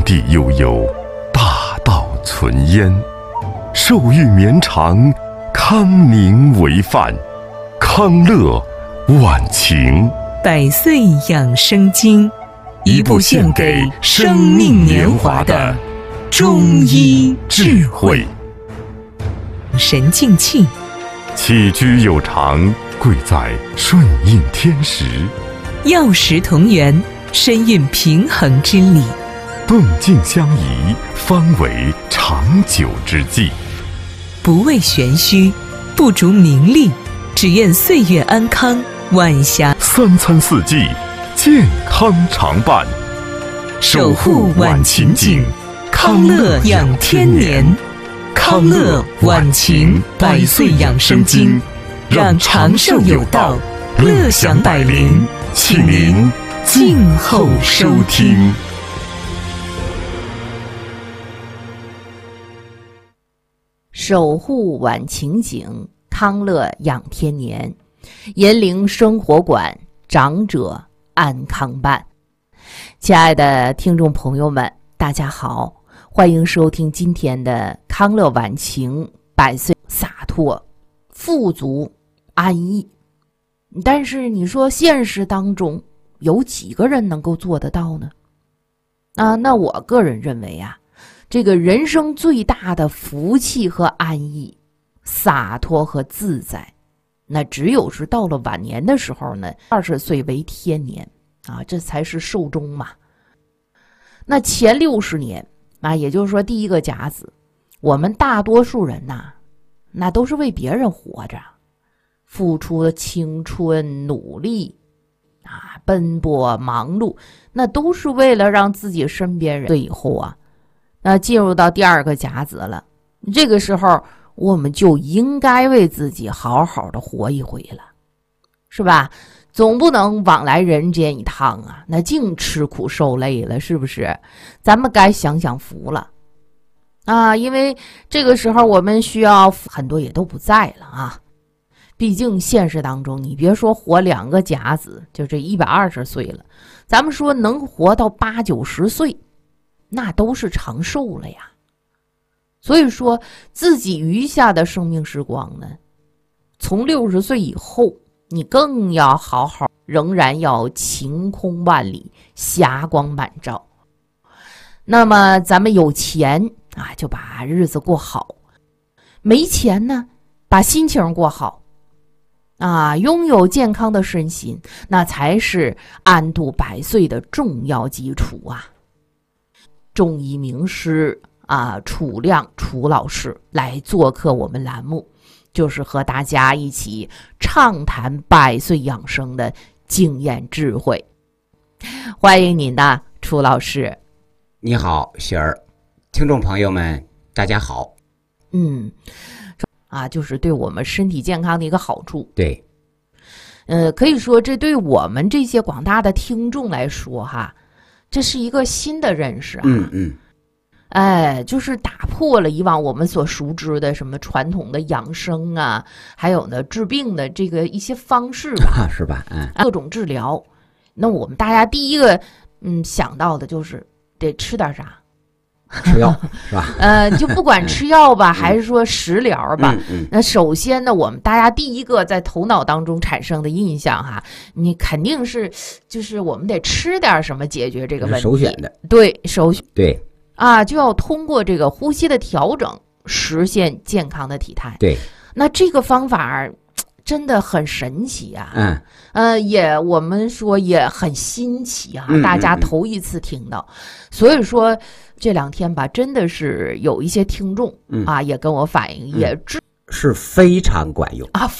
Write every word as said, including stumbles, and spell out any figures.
地悠悠，大道存焉。寿欲绵长，康宁为范，康乐晚晴。 百岁养生经，一部献给生命年华的中医智慧。神静气， 起居有常，贵在顺应天时。 药食同源，深蕴平衡之理。 动静相宜，方为长久之计。 不为玄虚，不逐名利，只愿岁月安康，晚霞三餐四季，健康常伴。守护晚晴景，康乐养天年。康乐晚晴百岁养生经，让长寿有道，乐享百龄。请您静候收听。 守护晚晴景，康乐养天年。银铃生活馆，长者安康伴。亲爱的听众朋友们，大家好，欢迎收听今天的康乐晚晴，百岁洒脱，富足安逸。但是你说现实当中有几个人能够做得到呢？啊，那我个人认为啊，这个人生最大的福气和安逸、洒脱和自在，那只有是到了晚年的时候呢，二十岁为天年啊，这才是寿终嘛。那前六十年啊，也就是说第一个甲子，我们大多数人呐、啊，那都是为别人活着，付出了青春努力啊，奔波忙碌，那都是为了让自己身边人。对以后啊，那进入到第二个甲子了，这个时候我们就应该为自己好好的活一回了，是吧？总不能往来人间一趟啊，那净吃苦受累了，是不是？咱们该享享福了啊！因为这个时候我们需要很多也都不在了啊。毕竟现实当中，你别说活两个甲子，就这一百二十岁了，咱们说能活到八九十岁，那都是长寿了呀。所以说自己余下的生命时光呢，从六十岁以后，你更要好好，仍然要晴空万里，霞光满照。那么咱们有钱啊，就把日子过好；没钱呢，把心情过好。啊，拥有健康的身心，那才是安度百岁的重要基础啊！中医名师啊，楚亮楚老师来做客我们栏目，就是和大家一起畅谈百岁养生的经验智慧。欢迎您呐，楚老师。 你好，雪儿，听众朋友们，大家好。 嗯。啊，就是对我们身体健康的一个好处。 对， 呃，可以说这对我们这些广大的听众来说哈，这是一个新的认识啊。 嗯嗯， 哎，就是打破了以往我们所熟知的什么传统的养生啊，还有呢治病的这个一些方式吧， 啊、是吧？嗯， 各种治疗。那我们大家第一个嗯想到的就是得吃点啥。 吃药是吧？ 呃，就不管吃药吧，嗯、还是说食疗吧。 嗯嗯、 那首先呢，我们大家第一个在头脑当中产生的印象哈，你肯定是就是我们得吃点什么解决这个问题。 首选的， 对，首选对啊，就要通过这个呼吸的调整实现健康的体态。 对， 那这个方法真的很神奇啊！ 嗯，呃， 也我们说也很新奇啊， 嗯、 大家头一次听到， 嗯、 所以说这两天吧，真的是有一些听众、嗯、啊，也跟我反映， 嗯、 也知是非常管用啊。